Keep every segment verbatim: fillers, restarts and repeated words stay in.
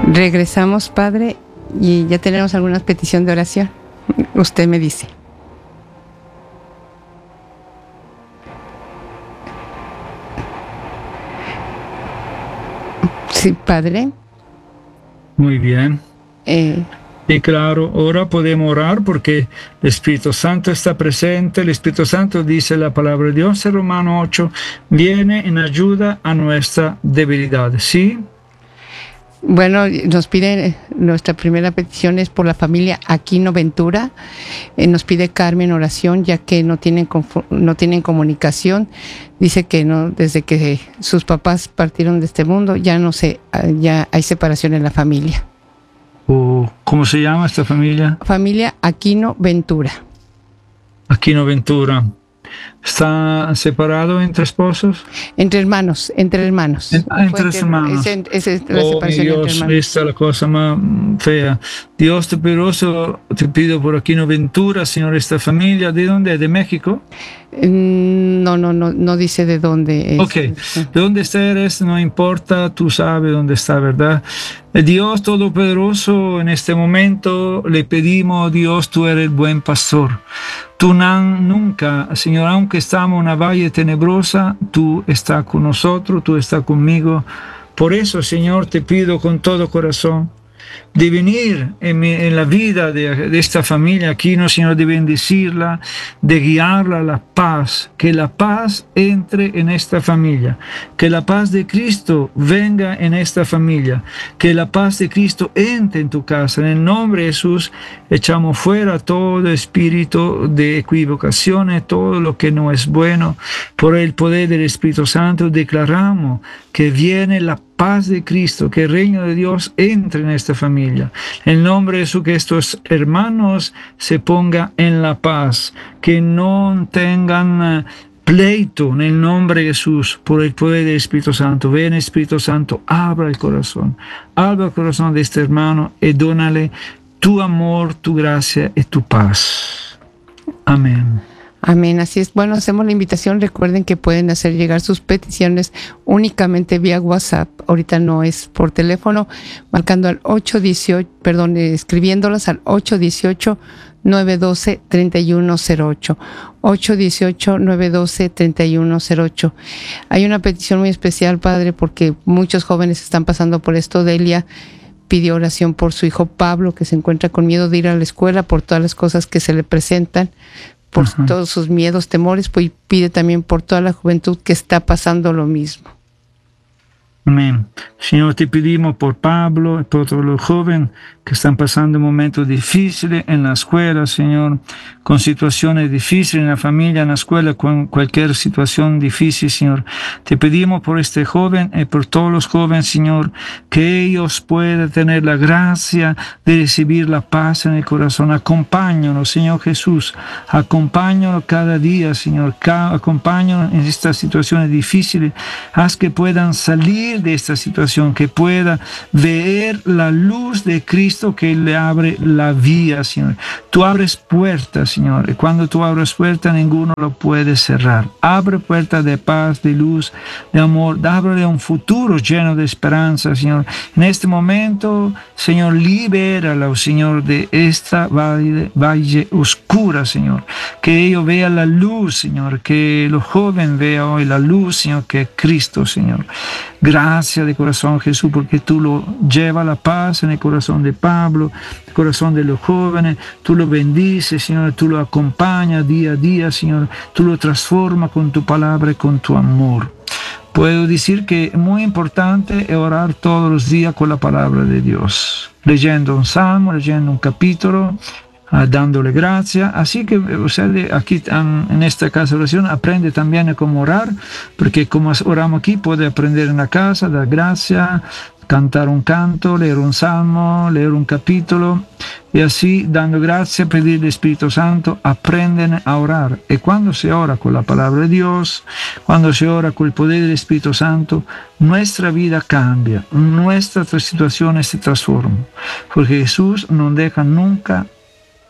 Regresamos, Padre, y ya tenemos alguna petición de oración. Usted me dice. Sí, Padre. Muy bien. Eh, Y claro, ahora podemos orar porque el Espíritu Santo está presente. El Espíritu Santo, dice la palabra de Dios en Romano ocho, viene en ayuda a nuestra debilidad. ¿Sí? Bueno, nos pide, nuestra primera petición es por la familia Aquino Ventura. Eh, nos pide Carmen oración, ya que no tienen, no tienen comunicación. Dice que no, desde que sus papás partieron de este mundo, ya no sé, ya hay separación en la familia. Oh, ¿cómo se llama esta familia? Familia Aquino Ventura. Aquino Ventura. ¿Está separado entre esposos? Entre hermanos, entre hermanos. En, ah, entre entre, hermanos. Es, es, es la oh, separación Dios, entre hermanos. Esta es la cosa más fea. Dios te poderoso, te pido por Aquino Ventura, Señor, esta familia. ¿De dónde? ¿De México? No, no, no, no dice de dónde es. Ok, de dónde eres, no importa, tú sabes dónde está, ¿verdad? Dios Todopoderoso, en este momento le pedimos, Dios, tú eres el buen pastor. Tú nunca, Señor, aunque estamos en una valle tenebrosa, tú estás con nosotros, tú estás conmigo. Por eso, Señor, te pido con todo corazón de venir en, mi, en la vida de, de esta familia aquí, no, Señor, de bendecirla, de guiarla a la paz, que la paz entre en esta familia, que la paz de Cristo venga en esta familia, que la paz de Cristo entre en tu casa. En el nombre de Jesús echamos fuera todo espíritu de equivocaciones, todo lo que no es bueno. Por el poder del Espíritu Santo declaramos que viene la paz de Cristo, que el reino de Dios entre en esta familia. En el nombre de Jesús, que estos hermanos se pongan en la paz, que no tengan pleito, en el nombre de Jesús, por el poder del Espíritu Santo. Ven, Espíritu Santo, abra el corazón, abra el corazón de este hermano y dónale tu amor, tu gracia y tu paz. Amén. Amén, así es. Bueno, hacemos la invitación. Recuerden que pueden hacer llegar sus peticiones únicamente vía WhatsApp. Ahorita no es por teléfono, marcando al ocho dieciocho, perdón, escribiéndolas al ocho dieciocho, nueve doce, treinta y uno cero ocho. ocho dieciocho, nueve doce, treinta y uno cero ocho. Hay una petición muy especial, Padre, porque muchos jóvenes están pasando por esto. Delia pidió oración por su hijo Pablo, que se encuentra con miedo de ir a la escuela por todas las cosas que se le presentan, por uh-huh. todos sus miedos, temores, pues pide también por toda la juventud que está pasando lo mismo. Amén. Señor, te pedimos por Pablo y por todos los jóvenes que están pasando momentos difíciles en la escuela, Señor, con situaciones difíciles en la familia, en la escuela, con cualquier situación difícil, Señor. Te pedimos por este joven y por todos los jóvenes, Señor, que ellos puedan tener la gracia de recibir la paz en el corazón. Acompáñanos, Señor Jesús. Acompáñanos cada día, Señor. Acompáñanos en estas situaciones difíciles. Haz que puedan salir de esta situación, que pueda ver la luz de Cristo que le abre la vía, Señor. Tú abres puertas, Señor, y cuando tú abres puertas, ninguno lo puede cerrar. Abre puertas de paz, de luz, de amor. Abre un futuro lleno de esperanza, Señor. En este momento, Señor, libéralo, Señor, de esta valle, valle oscura, Señor. Que ellos vean la luz, Señor. Que los jóvenes vean hoy la luz, Señor, que es Cristo, Señor. Gracias de corazón, Jesús, porque tú lo llevas la paz en el corazón de Pablo, el corazón de los jóvenes. Tú lo bendices, Señor, tú lo acompañas día a día, Señor. Tú lo transformas con tu palabra y con tu amor. Puedo decir que es muy importante orar todos los días con la palabra de Dios, leyendo un salmo, leyendo un capítulo, Uh, dándole gracias. Así que usted aquí um, en esta casa de oración aprende también a cómo orar, porque como oramos aquí puede aprender en la casa, dar gracias, cantar un canto, leer un salmo, leer un capítulo, y así dando gracias, pedir al Espíritu Santo, aprenden a orar. Y cuando se ora con la palabra de Dios, cuando se ora con el poder del Espíritu Santo, nuestra vida cambia, nuestras situaciones se transforman, porque Jesús no deja nunca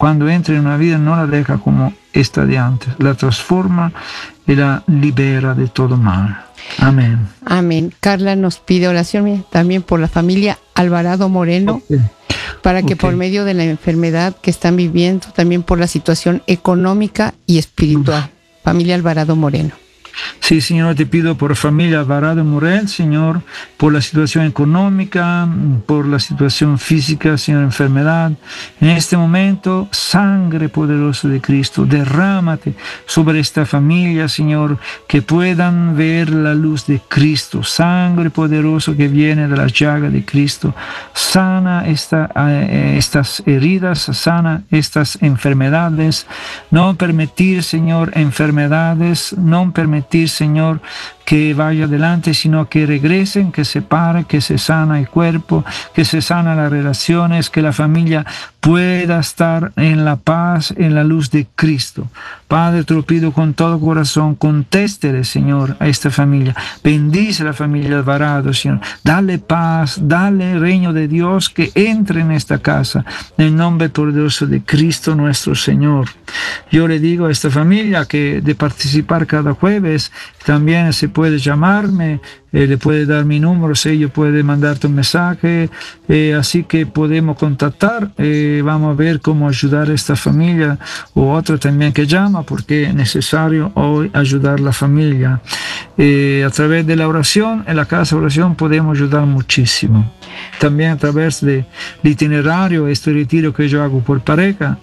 cuando entra en una vida no la deja como esta de antes, la transforma y la libera de todo mal. Amén. Amén. Carla nos pide oración también por la familia Alvarado Moreno, okay, para que okay. por medio de la enfermedad que están viviendo, también por la situación económica y espiritual. Uf. Familia Alvarado Moreno. Sí, Señor, te pido por familia Alvarado Morel, Señor, por la situación económica, por la situación física, Señor, enfermedad. En este momento, sangre poderosa de Cristo, derrámate sobre esta familia, Señor, que puedan ver la luz de Cristo. Sangre poderosa que viene de la llaga de Cristo. Sana esta, eh, estas heridas, sana estas enfermedades. No permitir, Señor, enfermedades, no permitir, Señor, que vaya adelante, sino que regresen, que se pare, que se sana el cuerpo, que se sana las relaciones, que la familia pueda estar en la paz, en la luz de Cristo. Padre, te lo pido con todo corazón, contéstele, Señor, a esta familia. Bendice a la familia Alvarado, Señor. Dale paz, dale reino de Dios que entre en esta casa, en el nombre poderoso de Cristo nuestro Señor. Yo le digo a esta familia que de participar cada jueves, también se puede llamarme, eh, le puede dar mi número, si ellos puede mandarte un mensaje, eh, así que podemos contactar, eh, vamos a ver cómo ayudar a esta familia o otra también que llama, porque es necesario hoy ayudar a la familia. Eh, a través de la oración, en la casa de oración podemos ayudar muchísimo. También a través del itinerario, este retiro que yo hago por pareja,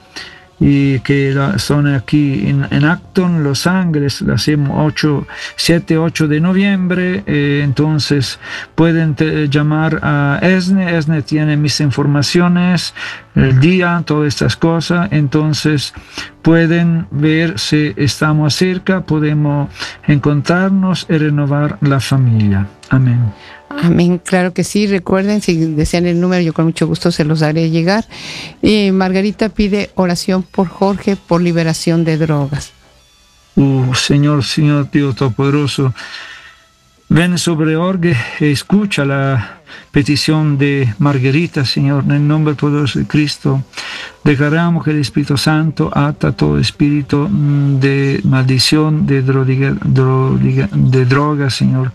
y que son aquí en, en Acton, Los Ángeles, lo hacemos siete ocho de noviembre, eh, entonces pueden te, llamar a Esne, Esne tiene mis informaciones, el día, todas estas cosas, entonces pueden ver si estamos cerca, podemos encontrarnos y renovar la familia. Amén. Amén, claro que sí. Recuerden, si desean el número, yo con mucho gusto se los haré llegar. Y Margarita pide oración por Jorge por liberación de drogas. Uh, Señor, Señor Dios Todopoderoso, ven sobre Jorge y escucha la petición de Margarita, Señor, en el nombre poderoso de Cristo. Declaramos que el Espíritu Santo ata todo espíritu de maldición, de droga, droga, de droga, Señor.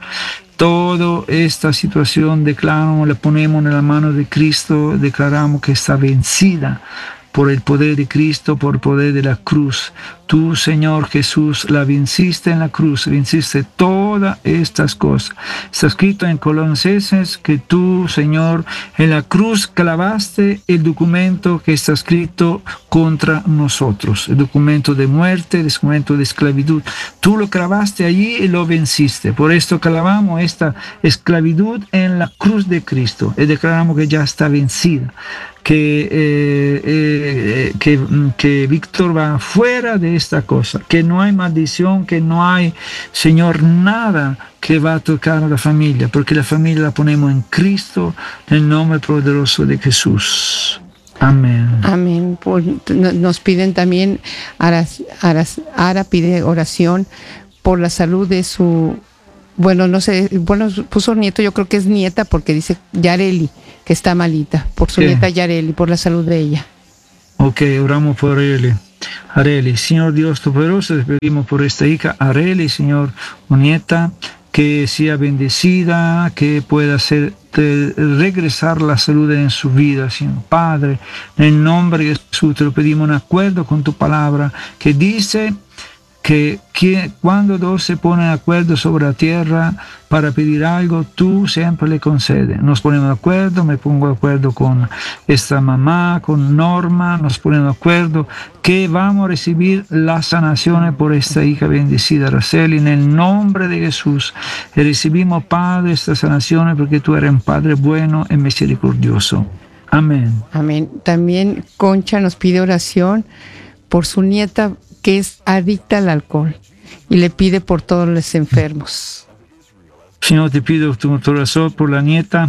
Toda esta situación declaramos, la ponemos en la mano de Cristo, declaramos que está vencida por el poder de Cristo, por el poder de la cruz. Tú, Señor Jesús, la venciste en la cruz, venciste todas estas cosas. Está escrito en Colosenses que tú, Señor, en la cruz clavaste el documento que está escrito contra nosotros, el documento de muerte, el documento de esclavitud. Tú lo clavaste allí y lo venciste. Por esto clavamos esta esclavitud en la cruz de Cristo y declaramos que ya está vencida. Que, eh, eh, que, que Víctor va fuera de esta cosa, que no hay maldición, que no hay, Señor, nada que va a tocar a la familia, porque la familia la ponemos en Cristo, en el nombre poderoso de Jesús. Amén. Amén. Nos piden también, Ara, Ara, Ara pide oración por la salud de su, bueno, no sé, bueno, puso nieto, yo creo que es nieta, porque dice Yareli, que está malita, por su ¿Qué? nieta Yareli, por la salud de ella. Ok, oramos por Areli. Areli, Señor Dios Todopoderoso, te pedimos por esta hija Areli, Señor, una nieta, que sea bendecida, que pueda hacer regresar la salud en su vida, Señor Padre. En el nombre de Jesús te lo pedimos en acuerdo con tu palabra, que dice que, que cuando dos se ponen de acuerdo sobre la tierra para pedir algo, tú siempre le concedes. Nos ponemos de acuerdo, me pongo de acuerdo con esta mamá, con Norma, nos ponemos de acuerdo que vamos a recibir las sanaciones por esta hija bendecida, Araceli, en el nombre de Jesús. Y recibimos, Padre, estas sanaciones porque tú eres un Padre bueno y misericordioso. Amén. Amén. También Concha nos pide oración por su nieta, que es adicta al alcohol, y le pide por todos los enfermos. Señor, te pido tu oración por la nieta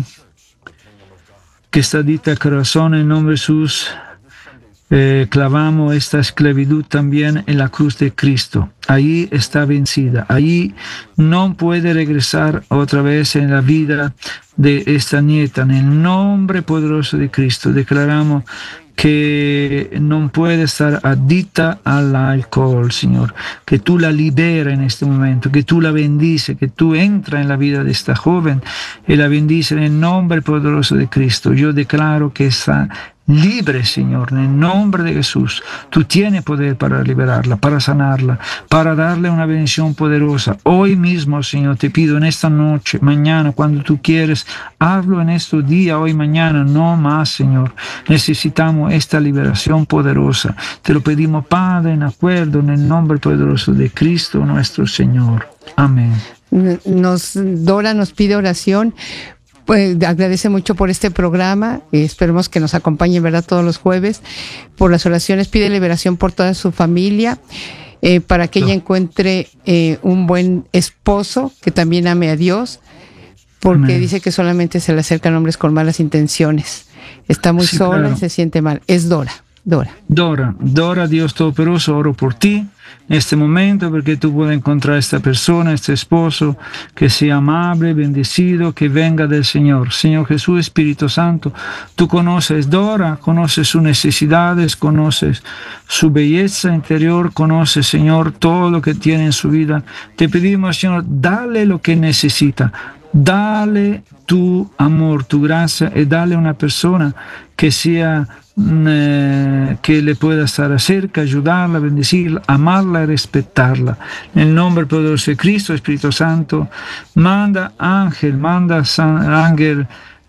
que está adicta al corazón, en nombre de Jesús. Eh, clavamos esta esclavitud también en la cruz de Cristo. Ahí está vencida. Ahí no puede regresar otra vez en la vida de esta nieta. En el nombre poderoso de Cristo declaramos che non puede stare adicta all'alcol, Señor. Que tú la libera en este momento, que tú la bendice, que tú entras en la vida de esta joven y la bendice en el nombre poderoso de Cristo. Yo declaro que está libre, Señor, en el nombre de Jesús. Tú tienes poder para liberarla, para sanarla, para darle una bendición poderosa. Hoy mismo, Señor, te pido en esta noche, mañana, cuando tú quieres, hazlo en estos días, hoy, mañana, no más, Señor. Necesitamos esta liberación poderosa. Te lo pedimos, Padre, en acuerdo, en el nombre poderoso de Cristo nuestro Señor. Amén. Nos, Dora nos pide oración. Pues agradece mucho por este programa, eh, esperemos que nos acompañe, ¿verdad?, todos los jueves. Por las oraciones pide liberación por toda su familia, eh, para que ella encuentre eh, un buen esposo que también ame a Dios, porque Amén. Dice que solamente se le acercan hombres con malas intenciones. Está muy sí, sola claro. y se siente mal. Es Dora. Dora. Dora, Dora, Dios Todopoderoso, oro por ti en este momento, porque tú puedas encontrar a esta persona, este esposo, que sea amable, bendecido, que venga del Señor. Señor Jesús, Espíritu Santo, tú conoces Dora, conoces sus necesidades, conoces su belleza interior, conoces, Señor, todo lo que tiene en su vida. Te pedimos, Señor, dale lo que necesita. Dale tu amor, tu gracia, y dale una persona que sea eh, que le pueda estar cerca, ayudarla, bendecirla, amarla y respetarla. En el nombre poderoso de Cristo, Espíritu Santo, manda ángel, manda San ángel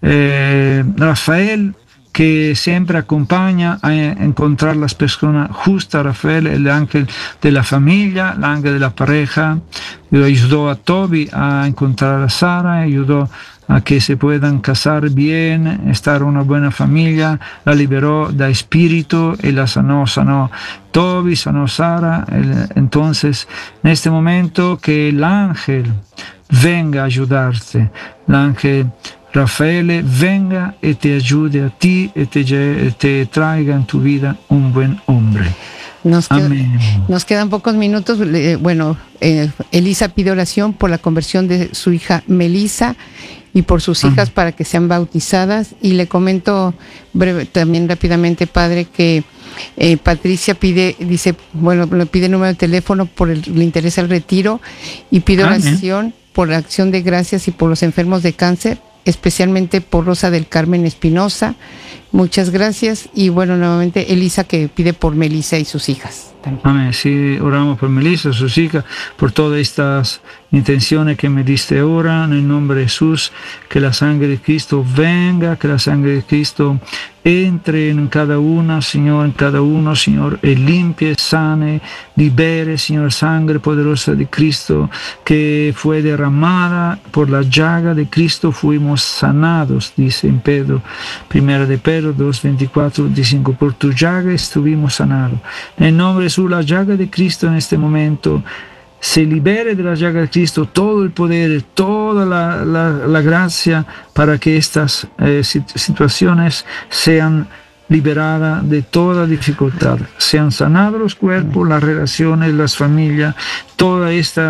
eh, Rafael, que siempre acompaña a encontrar las personas justas. Rafael, el ángel de la familia, el ángel de la pareja, ayudó a Toby a encontrar a Sara, ayudó a que se puedan casar bien, estar una buena familia, la liberó de espíritu y la sanó, sanó Toby, sanó Sara. Entonces, en este momento, que el ángel venga a ayudarte, el ángel Rafael venga y te ayude a ti y te, te traiga en tu vida un buen hombre. Nos, queda, nos quedan pocos minutos. Bueno, eh, Elisa pide oración por la conversión de su hija Melissa y por sus hijas para que sean bautizadas. Y le comento breve, también rápidamente, padre, que eh, Patricia pide, dice, bueno, le pide el número de teléfono, por el, le interesa el retiro, y pide oración por la acción de gracias y por los enfermos de cáncer, especialmente por Rosa del Carmen Espinosa. Muchas gracias. Y bueno, nuevamente Elisa, que pide por Melissa y sus hijas también. Amén. Sí, oramos por Melissa, sus hijas, por todas estas intenciones que me diste ahora, en el nombre de Jesús. Que la sangre de Cristo venga, que la sangre de Cristo entre en cada una, Señor, en cada uno, Señor, y limpie, sane, libere, Señor, sangre poderosa de Cristo, que fue derramada por la llaga de Cristo, fuimos sanados, dice en Pedro, primera de Pedro dos, veinticuatro, veinticinco, por tu llaga estuvimos sanados. En el nombre de Jesús, la llaga de Cristo en este momento, se libere de la llaga de Cristo todo el poder, toda la, la, la gracia, para que estas eh, situaciones sean liberadas de toda dificultad, sean sanados los cuerpos, las relaciones, las familias, todas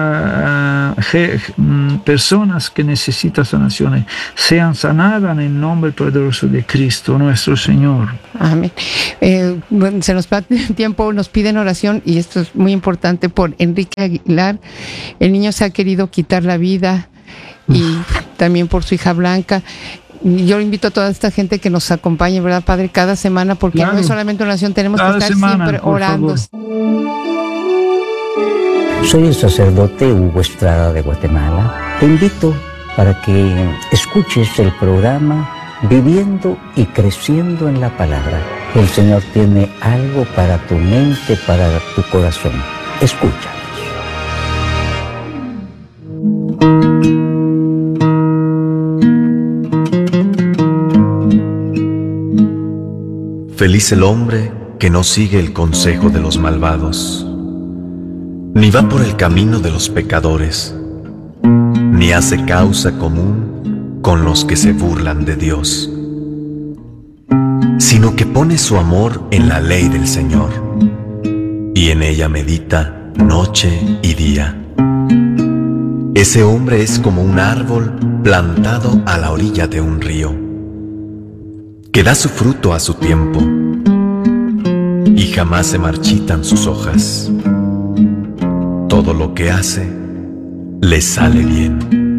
estas uh, personas que necesitan sanaciones, sean sanadas en el nombre poderoso de Cristo nuestro Señor. Amén. Eh, bueno, se nos va el tiempo, nos piden oración, y esto es muy importante, por Enrique Aguilar. El niño se ha querido quitar la vida, y Uf. también por su hija Blanca. Yo invito a toda esta gente que nos acompañe, ¿verdad, padre? Cada semana, porque claro, no es solamente oración, tenemos que estar semana, siempre orando. Soy el sacerdote Hugo Estrada de Guatemala. Te invito para que escuches el programa Viviendo y Creciendo en la Palabra. El Señor tiene algo para tu mente, para tu corazón. Escucha. Feliz el hombre que no sigue el consejo de los malvados, ni va por el camino de los pecadores, ni hace causa común con los que se burlan de Dios, sino que pone su amor en la ley del Señor, y en ella medita noche y día. Ese hombre es como un árbol plantado a la orilla de un río, que da su fruto a su tiempo, y jamás se marchitan sus hojas. Todo lo que hace le sale bien.